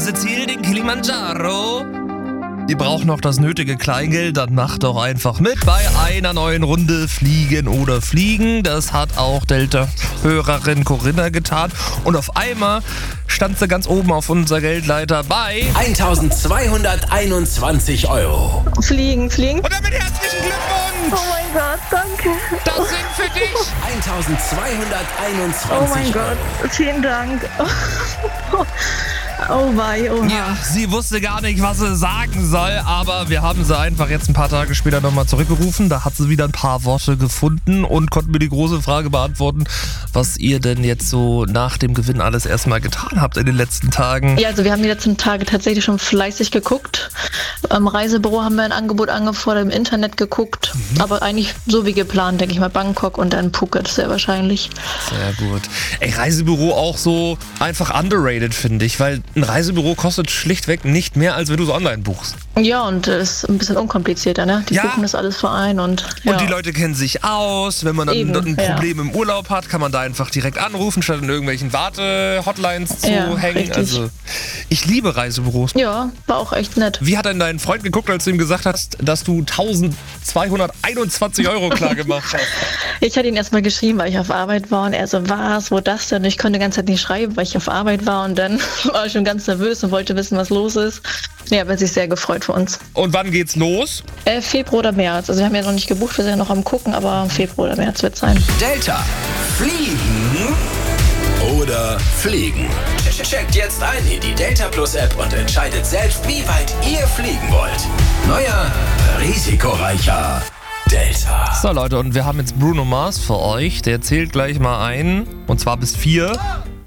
ganze Ziel, den Kilimanjaro. Ihr braucht noch das nötige Kleingeld, dann macht doch einfach mit bei einer neuen Runde Fliegen oder Fliegen. Das hat auch Delta-Hörerin Corinna getan. Und auf einmal stand sie ganz oben auf unserer Geldleiter bei 1.221 Euro. Fliegen. Und damit herzlichen Glückwunsch! Oh mein Gott, danke. Das sind für dich 1.221 Oh mein Euro. Gott, vielen Dank. Oh wei, oha. Ja, sie wusste gar nicht, was sie sagen soll, aber wir haben sie einfach jetzt ein paar Tage später nochmal zurückgerufen. Da hat sie wieder ein paar Worte gefunden und konnte mir die große Frage beantworten, was ihr denn jetzt so nach dem Gewinn alles erstmal getan habt in den letzten Tagen. Ja, also wir haben die letzten Tage tatsächlich schon fleißig geguckt. Im Reisebüro haben wir ein Angebot angefordert, im Internet geguckt. Aber eigentlich so wie geplant, denke ich mal, Bangkok und dann Phuket sehr wahrscheinlich. Sehr gut. Ey, Reisebüro auch so einfach underrated, finde ich, weil ein Reisebüro kostet schlichtweg nicht mehr, als wenn du so online buchst. Ja, und ist ein bisschen unkomplizierter, ne? Die Ja. buchen das alles vor ein und ja. Und die Leute kennen sich aus. Wenn man dann Eben, ein ja. Problem im Urlaub hat, kann man da einfach direkt anrufen, statt in irgendwelchen Warte-Hotlines zu Ja, hängen. richtig. Also, ich liebe Reisebüros. Ja, war auch echt nett. Wie hat denn dein Freund geguckt, als du ihm gesagt hast, dass du 1.221 Euro klar gemacht hast? Ich hatte ihn erstmal geschrieben, weil ich auf Arbeit war und er so, was, wo das denn? Ich konnte die ganze Zeit nicht schreiben, weil ich auf Arbeit war und dann war ich schon ganz nervös und wollte wissen, was los ist. Ja, aber sich sehr gefreut für uns. Und wann geht's los? Februar oder März. Also wir haben ja noch nicht gebucht, wir sind ja noch am gucken, aber Februar oder März wird sein. Delta. Fliegen oder fliegen? Checkt jetzt ein in die Delta Plus App und entscheidet selbst, wie weit ihr fliegen wollt. Neuer, risikoreicher Delta. So Leute, und wir haben jetzt Bruno Mars für euch. Der zählt gleich mal ein, und zwar bis 4.